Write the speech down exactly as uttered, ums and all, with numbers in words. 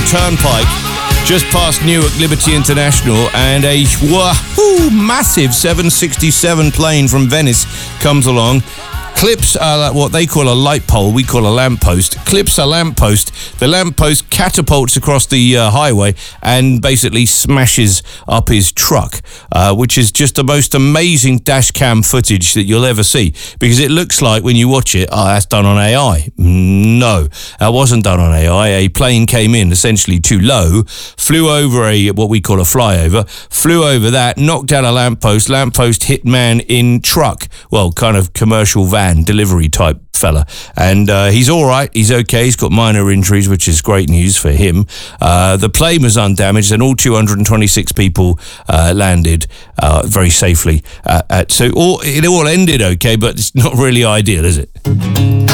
Turnpike, just past Newark Liberty International, and a wahoo, massive seven sixty-seven plane from Venice comes along, clips uh, what they call a light pole, we call a lamppost, clips a lamppost, the lamppost catapults across the uh, highway and basically smashes up his truck, uh, which is just the most amazing dash cam footage that you'll ever see, because it looks like when you watch it, oh, that's done on A I. No, that wasn't done on A I. A plane came in essentially too low, flew over a what we call a flyover, flew over that, knocked down a lamppost, lamppost hit man in truck, well, kind of commercial van delivery type fella, and uh, he's all right, he's okay, he's got minor injuries, which is great news for him. Uh, the plane was undamaged and all two hundred twenty-six people uh, landed uh, very safely. Uh, at, so all, it all ended okay, but it's not really ideal, is it?